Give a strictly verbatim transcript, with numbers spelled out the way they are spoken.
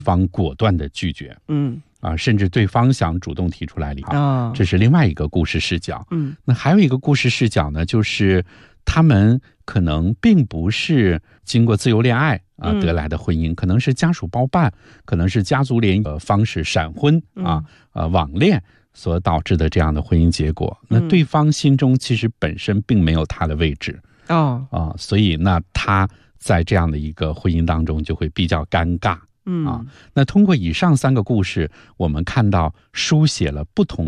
方果断的拒绝， 嗯啊，甚至对方想主动提出来离婚， 哦， 这是另外一个故事视角。 嗯那还有一个故事视角呢，就是他们可能并不是经过自由恋爱啊得来的婚姻，可能是家属包办，可能是家族联的方式闪婚啊呃网恋所导致的这样的婚姻结果。那对方心中其实本身并没有他的位置哦啊，所以那他在这样的一个婚姻当中就会比较尴尬。 嗯啊，那通过以上三个故事，我们看到书写了不同